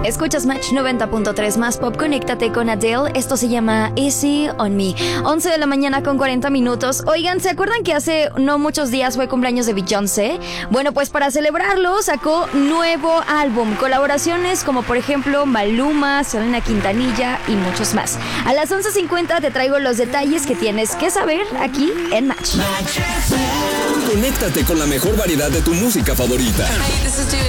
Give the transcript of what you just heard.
Escuchas Match 90.3 más pop, conéctate con Adele. Esto se llama Easy on Me. 11 de la mañana con 40 minutos. Oigan, ¿se acuerdan que hace no muchos días fue cumpleaños de Beyoncé? Bueno, pues para celebrarlo sacó nuevo álbum, colaboraciones como por ejemplo Maluma, Selena Quintanilla y muchos más. A las 11:50 te traigo los detalles que tienes que saber aquí en Match. Conéctate con la mejor variedad de tu música favorita.